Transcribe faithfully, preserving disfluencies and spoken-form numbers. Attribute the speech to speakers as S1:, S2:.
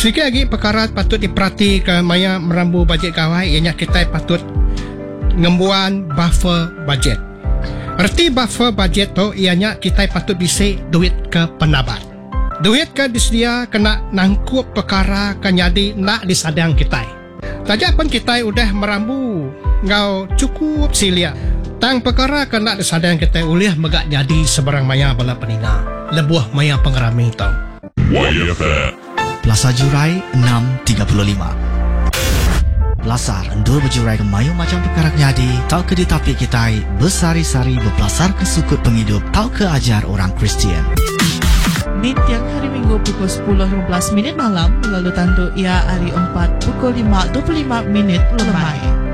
S1: Sikit lagi perkara patut diperhatikan maya merambu bajet kawai, ianya kita patut ngembuan buffer budget. Erti buffer budget tu ianya kita patut bisik duit ke penabat. Duit ke disedia kena nangkup perkara kan jadi nak disadang kita. Tajak pun kita udah merambu ngau cukup silia. Tang perkara kena disadang kita ulih megak jadi sebarang maya bala penina. Lebuah maya pengerami tau.
S2: Plaza Jurai enam tiga puluh lima. Belasar endur berjurai ke mayu macam perkara jadi. Tau ke di tapi kita bersari-sari berpelasar ke sukut penghidup. Tau ke ajar orang Kristian.
S3: Di tiang hari Minggu pukul sepuluh lima belas minit malam, lalu tandu ia hari empat pukul lima dua puluh lima minit lemai.